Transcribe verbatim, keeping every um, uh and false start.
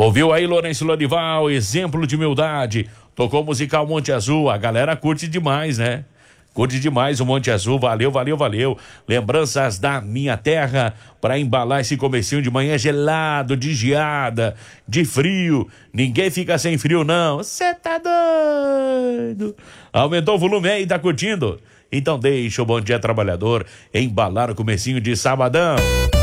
Ouviu aí Lourenço Lorival, exemplo de humildade. Tocou o musical Monte Azul, a galera curte demais, né? Curte demais o Monte Azul, valeu, valeu, valeu. Lembranças da minha terra para embalar esse comecinho de manhã gelado, de geada, de frio. Ninguém fica sem frio, não. Você tá doido? Aumentou o volume aí, tá curtindo? Então deixa o Bom Dia Trabalhador embalar o comecinho de sabadão.